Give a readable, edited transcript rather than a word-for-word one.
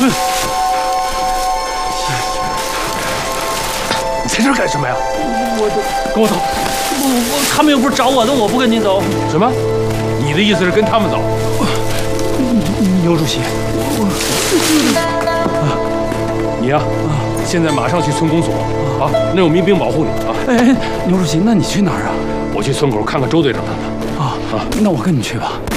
你在这儿干什么呀？跟我走。 他们又不是找我的，我不跟你走。 什么？你的意思是跟他们走？ 牛主席， 你呀，现在马上去村公所啊，那有民兵保护你啊。 哎，牛主席，那你去哪儿啊？ 我去村口看看周队长他们。 那我跟你去吧。